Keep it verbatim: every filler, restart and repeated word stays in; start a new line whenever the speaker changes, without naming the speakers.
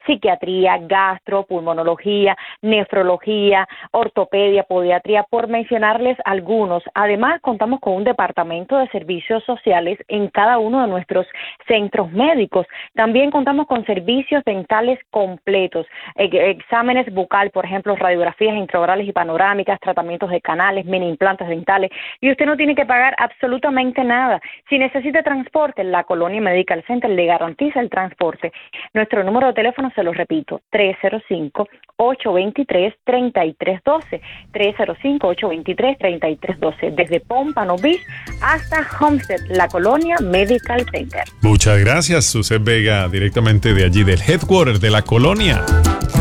psiquiatría, gastro, pulmonología, nefrología, ortopedia, podiatría, por mencionarles algunos. Además, contamos con un departamento de servicios sociales en cada uno de nuestros centros médicos. También contamos con servicios dentales completos, exámenes bucal, por ejemplo, radiografías intraorales y panorámicas, tratamientos de canales, mini implantes dentales, y usted no tiene que pagar absolutamente nada. Si necesita transporte, la Colonia Medical Center le garantiza el transporte. Nuestro número de teléfono, se lo repito, tres cero cinco, ocho dos tres, tres tres uno dos, tres cero cinco, ocho dos tres, tres tres uno dos, desde Pompano Beach hasta Homestead, la Colonia Medical Center.
Muchas gracias, Suset Vega, directamente de allí, del headquarter de la Colonia.